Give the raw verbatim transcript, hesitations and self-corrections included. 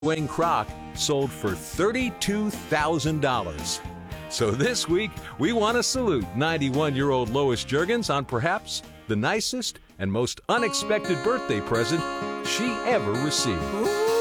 Wayne Kroc sold for thirty-two thousand dollars. So this week, we want to salute ninety-one-year-old Lois Juergens on perhaps the nicest and most unexpected birthday present she ever received.